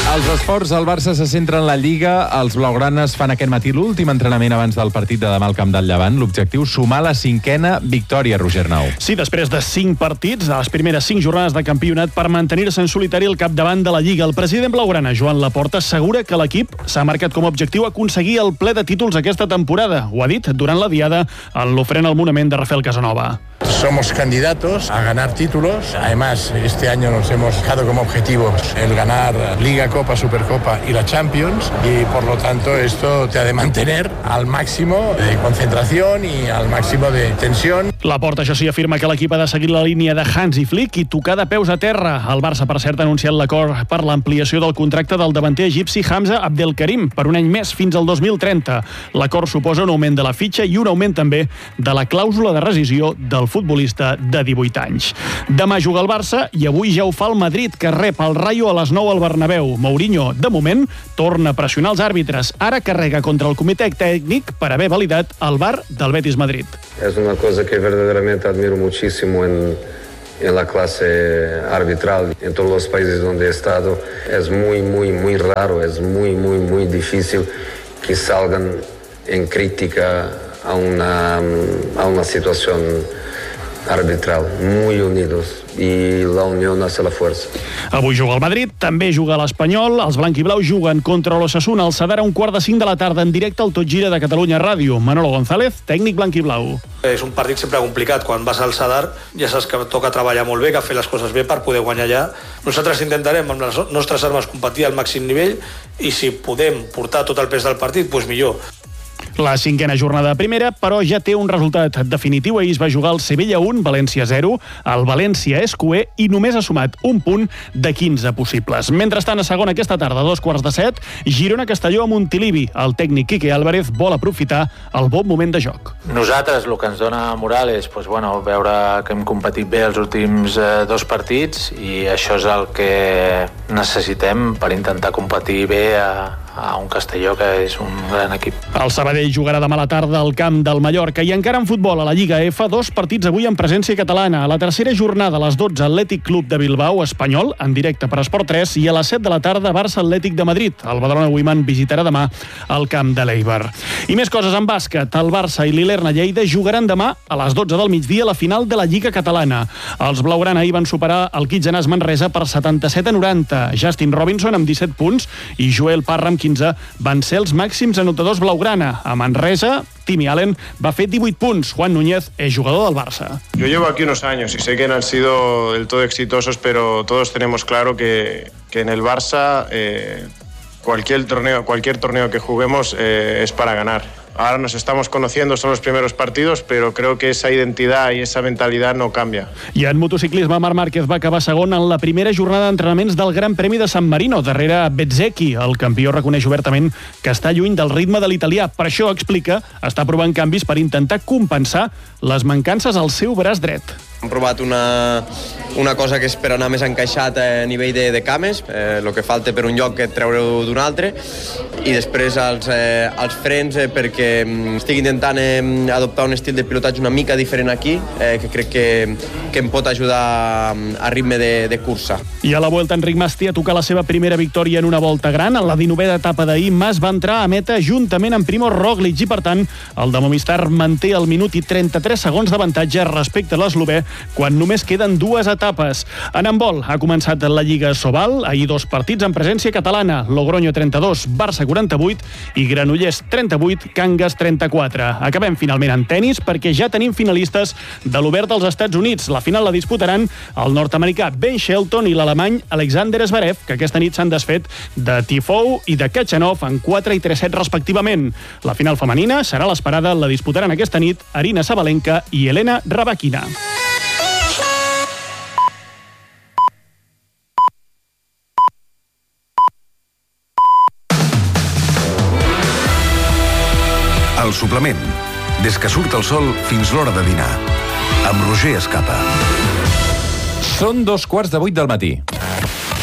Als esports, el Barça se centra en la Lliga. Els blaugranes fan aquest matí l'últim entrenament abans del partit de demà al camp del Llevant. L'objectiu, sumar la 5a victòria, Roger Nou. Sí, després de 5 partits, a les primeres 5 jornades de campionat, per mantenir-se en solitari al capdavant de la Lliga. El president blaugrana, Joan Laporta, assegura que l'equip s'ha marcat com a objectiu aconseguir el ple de títols aquesta temporada. Ho ha dit durant la diada en l'ofrena al monument de Rafael Casanova. Somos candidatos a ganar títulos. Además, este año nos hemos fijado como objetivo el ganar Liga, Copa, Supercopa y la Champions. Y por lo tanto, esto te ha de mantener al máximo de concentración y al máximo de tensión. Laporta, això sí, afirma que l'equip ha de seguir la línia de Hansi Flick i tocar de peus a terra. El Barça, per cert, ha anunciat l'acord per l'ampliació del contracte del davanter egipci Hamza Abdelkarim per un any més, fins al 2030. L'acord suposa un augment de la fitxa i un augment també de la clàusula de rescisió del futbolista de 18 anys. Demà juga el Barça i avui ja ho fa el Madrid, que rep el Rayo a les 9 al Bernabéu. Mourinho, de moment, torna a pressionar els àrbitres. Ara carrega contra el comitè tècnic per haver validat el VAR del Betis Madrid. Es una cosa que verdaderamente admiro muchísimo en la clase arbitral. En todos los países donde he estado es muy raro, es muy difícil que salgan en crítica a una situación arbitral, muy unidos, i la unió hace la fuerza. Avui juga el Madrid, també juga l'Espanyol. Els blanquiblaus juguen contra l'Osasuna al Sadar a 4:45 de la tarda en directe al Tot Gira de Catalunya Ràdio. Manolo González, tècnic blanquiblau. És un partit sempre complicat. Quan vas al Sadar ja saps que toca treballar molt bé, que fer les coses bé per poder guanyar allà. Nosaltres intentarem amb les nostres armes competir al màxim nivell i si podem portar tot el pes del partit, doncs millor. La 5a jornada de primera, però ja té un resultat definitiu. Ahir es va jugar el Sevilla 1, València 0. El València és cuer i només ha sumat un punt de 15 possibles. Mentrestant, a segona aquesta tarda, a 7:15, Girona-Castelló a Montilivi. El tècnic Quique Álvarez vol aprofitar el bon moment de joc. Nosaltres el que ens dona moral és veure que hem competit bé els últims 2 partits i això és el que necessitem per intentar competir bé a un Castelló que és un gran equip. El Sabadell jugarà demà a la tarda al camp del Mallorca. I encara en futbol, a la Lliga F, 2 partits avui en presència catalana. A la tercera jornada, a les 12, Atlètic Club de Bilbao, Espanyol, en directe per Esport 3, i a les 7 de la tarda, Barça Atlètic de Madrid. El Badalona Women visitarà demà el camp de l'Eibar. I més coses en bàsquet. El Barça i l'Ilerna Lleida jugaran demà a les 12 del migdia la final de la Lliga Catalana. Els blaugrana ahir van superar el Kitgenàs Manresa per 77-90. Justin Robinson amb 17 punts i Joel Parra amb 15 van ser els màxims anotadors blaugrana. A Manresa, Timmy Allen va fer 18 punts. Juan Núñez és jugador del Barça. Yo llevo aquí unos años y sé que no han sido del todo exitosos, pero todos tenemos claro que en el Barça cualquier torneo que juguemos es para ganar. Ahora nos estamos conociendo, son los primeros partidos, pero creo que esa identidad y esa mentalidad no cambia. I en motociclisme, Marc Márquez va acabar segon en la primera jornada d'entrenaments del Gran Premi de San Marino, darrere Bezzecchi. El campió reconeix obertament que està lluny del ritme de l'italià. Per això, explica, està provant canvis per intentar compensar les mancances al seu braç dret. Hem provat una cosa que és per anar més encaixat a nivell de cames, el que falta per un lloc que treure-ho d'un altre, i després els frens perquè estic intentant adoptar un estil de pilotatge una mica diferent aquí, que crec que em pot ajudar a ritme de cursa. I a la Vuelta, Enric Mas té a tocar la seva primera victòria en una volta gran. En la 19a etapa d'ahir, Mas va entrar a meta juntament amb Primož Roglič i, per tant, el de Movistar manté el minut i 33 segons d'avantatge respecte a l'eslovè quan només queden 2 etapes. En handbol ha començat la Lliga Sobal. Ahir 2 partits en presència catalana. Logroño 32, Barça 48 i Granollers 38, Cangas 34. Acabem finalment en tenis perquè ja tenim finalistes de l'Obert dels Estats Units. La final la disputaran el nord-americà Ben Shelton i l'alemany Alexander Zverev, que aquesta nit s'han desfet de Tiafoe i de Khachanov en 4 i 3 sets respectivament. La final femenina serà l'esperada, la disputaran aquesta nit Arina Sabalenka i Elena Rybakina. El suplement. Des que surt el sol fins l'hora de dinar. Amb Roger Escapa. Són 7:15 del matí.